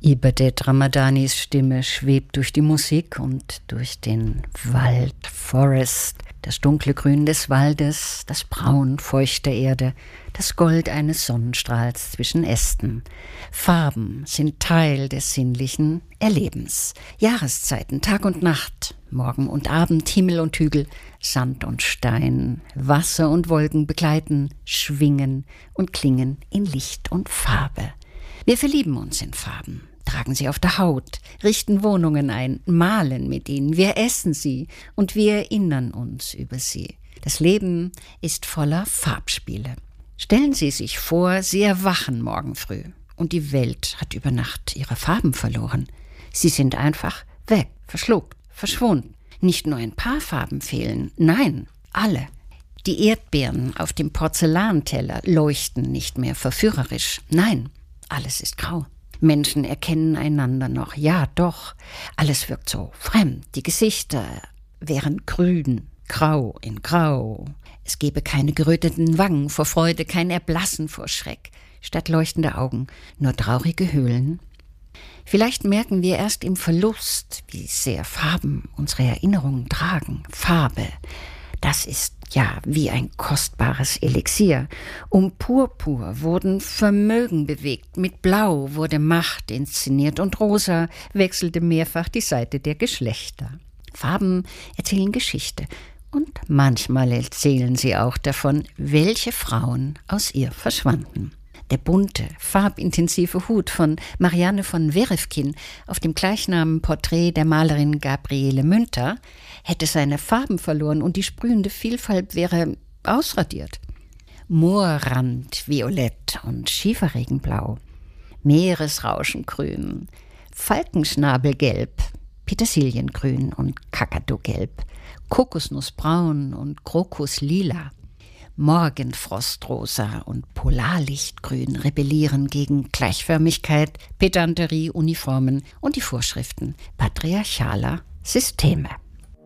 Ibadet Ramadanis Stimme schwebt durch die Musik und durch den Wald, Forest, das dunkle Grün des Waldes, das Braun feuchter Erde, das Gold eines Sonnenstrahls zwischen Ästen. Farben sind Teil des sinnlichen Erlebens. Jahreszeiten, Tag und Nacht, Morgen und Abend, Himmel und Hügel, Sand und Stein, Wasser und Wolken begleiten, schwingen und klingen in Licht und Farbe. Wir verlieben uns in Farben, tragen sie auf der Haut, richten Wohnungen ein, malen mit ihnen, wir essen sie und wir erinnern uns über sie. Das Leben ist voller Farbspiele. Stellen Sie sich vor, Sie erwachen morgen früh und die Welt hat über Nacht ihre Farben verloren. Sie sind einfach weg, verschluckt, verschwunden. Nicht nur ein paar Farben fehlen, nein, alle. Die Erdbeeren auf dem Porzellanteller leuchten nicht mehr verführerisch, nein, alles ist grau. Menschen erkennen einander noch, ja doch, alles wirkt so fremd, die Gesichter wären grün, grau in grau. Es gäbe keine geröteten Wangen vor Freude, kein Erblassen vor Schreck, statt leuchtender Augen nur traurige Höhlen. Vielleicht merken wir erst im Verlust, wie sehr Farben unsere Erinnerungen tragen. Farbe, das ist ja wie ein kostbares Elixier. Um Purpur wurden Vermögen bewegt, mit Blau wurde Macht inszeniert und rosa wechselte mehrfach die Seite der Geschlechter. Farben erzählen Geschichte und manchmal erzählen sie auch davon, welche Frauen aus ihr verschwanden. Der bunte, farbintensive Hut von Marianne von Werefkin auf dem gleichnamigen Porträt der Malerin Gabriele Münter hätte seine Farben verloren und die sprühende Vielfalt wäre ausradiert. Moorrand violett und Schieferregenblau, Meeresrauschengrün, Falkenschnabelgelb, Petersiliengrün und Kakadogelb, Kokosnussbraun und Krokuslila. Morgenfrostrosa und Polarlichtgrün rebellieren gegen Gleichförmigkeit, Pedanterie, Uniformen und die Vorschriften patriarchaler Systeme.